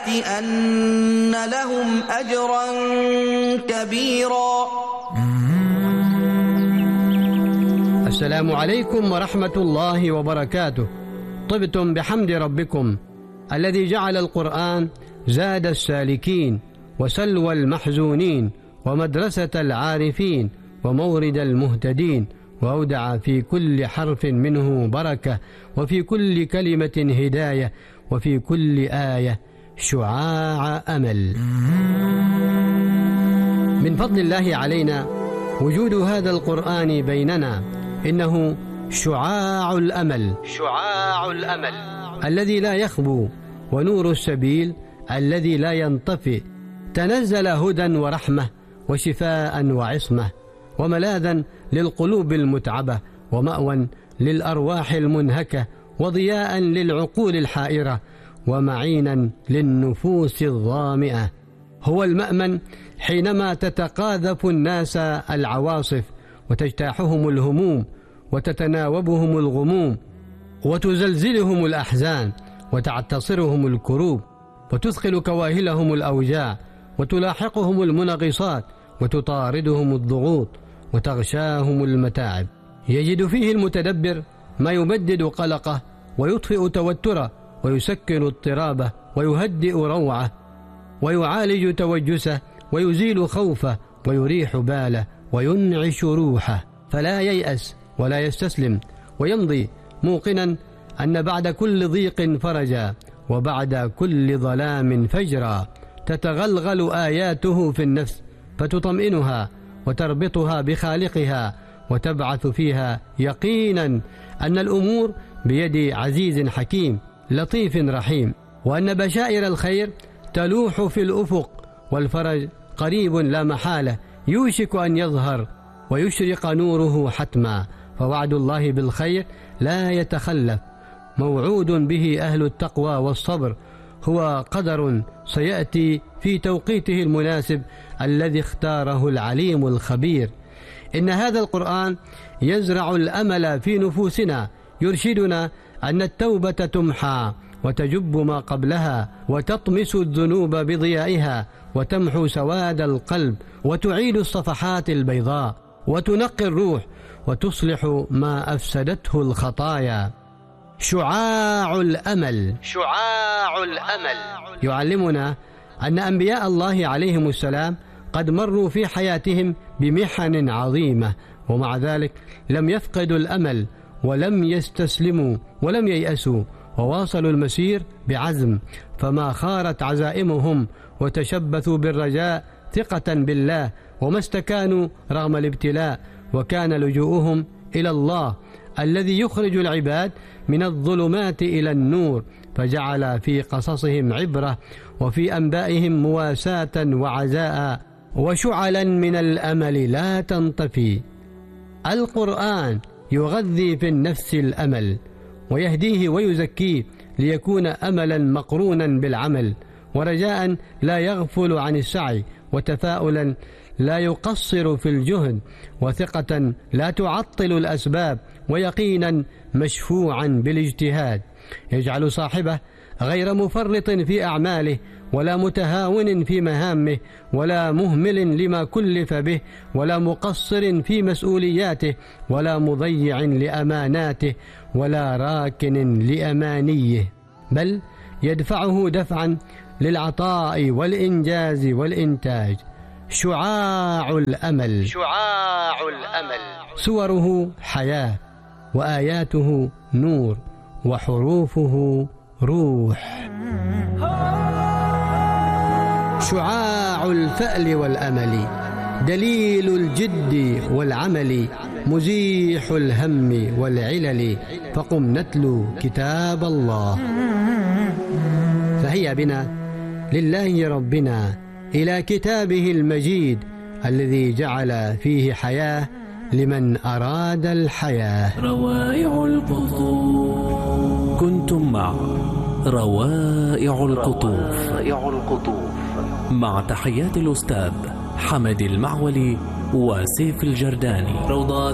أن لهم أجرا كبيرا. السلام عليكم ورحمة الله وبركاته. طبتم بحمد ربكم الذي جعل القرآن زاد السالكين وسلوى المحزونين ومدرسة العارفين ومورد المهتدين، وأودع في كل حرف منه بركة، وفي كل كلمة هداية، وفي كل آية شعاع أمل. من فضل الله علينا وجود هذا القرآن بيننا، إنه شعاع الأمل، شعاع الأمل الذي لا يخبو، ونور السبيل الذي لا ينطفئ. تنزل هدى ورحمة وشفاء وعصمة، وملاذا للقلوب المتعبة، ومأوى للأرواح المنهكة، وضياء للعقول الحائرة، ومعينا للنفوس الظامئة. هو المأمن حينما تتقاذف الناس العواصف، وتجتاحهم الهموم، وتتناوبهم الغموم، وتزلزلهم الأحزان، وتعتصرهم الكروب، وتثقل كواهلهم الأوجاع، وتلاحقهم المنغصات، وتطاردهم الضغوط، وتغشاهم المتاعب. يجد فيه المتدبر ما يبدد قلقه، ويطفئ توتره، ويسكن اضطرابه، ويهدئ روعه، ويعالج توجسه، ويزيل خوفه، ويريح باله، وينعش روحه. فلا ييأس ولا يستسلم، ويمضي موقنا أن بعد كل ضيق فرجا، وبعد كل ظلام فجرا. تتغلغل آياته في النفس فتطمئنها، وتربطها بخالقها، وتبعث فيها يقينا أن الأمور بيد عزيز حكيم لطيف رحيم، وأن بشائر الخير تلوح في الأفق، والفرج قريب لا محالة، يوشك أن يظهر ويشرق نوره حتما. فوعد الله بالخير لا يتخلف، موعود به أهل التقوى والصبر، هو قدر سيأتي في توقيته المناسب الذي اختاره العليم الخبير. إن هذا القرآن يزرع الأمل في نفوسنا، يرشدنا أن التوبة تمحى وتجب ما قبلها، وتطمس الذنوب بضيائها، وتمحو سواد القلب، وتعيد الصفحات البيضاء، وتنقي الروح، وتصلح ما أفسدته الخطايا. شعاع الأمل، شعاع الأمل يعلمنا أن أنبياء الله عليهم السلام قد مروا في حياتهم بمحن عظيمة، ومع ذلك لم يفقدوا الأمل، ولم يستسلموا، ولم ييأسوا، وواصلوا المسير بعزم، فما خارت عزائمهم، وتشبثوا بالرجاء ثقة بالله، وما استكانوا رغم الابتلاء، وكان لجوءهم إلى الله الذي يخرج العباد من الظلمات إلى النور، فجعل في قصصهم عبرة، وفي أنبائهم مواساة وعزاء، وشعلا من الأمل لا تنطفي. القرآن يغذي في النفس الأمل، ويهديه ويزكيه، ليكون أملا مقرونا بالعمل، ورجاء لا يغفل عن السعي، وتفاؤلا لا يقصر في الجهد، وثقة لا تعطل الأسباب، ويقينا مشفوعا بالاجتهاد. يجعل صاحبه غير مفرط في أعماله، ولا متهاون في مهامه، ولا مهمل لما كلف به، ولا مقصر في مسؤولياته، ولا مضيع لأماناته، ولا راكن لأمانيه، بل يدفعه دفعا للعطاء والإنجاز والإنتاج. شعاع الأمل، شعاع الأمل سوره حياة، وآياته نور، وحروفه روح. شعاع الفأل والأمل، دليل الجد والعمل، مزيح الهم والعلل، فقم نتلو كتاب الله. فهيا بنا لله ربنا إلى كتابه المجيد الذي جعل فيه حياة لمن أراد الحياة. روائع القطوف. كنتم مع روائع القطوف مع تحيات الأستاذ حمد المعولي وسيف الجرداني.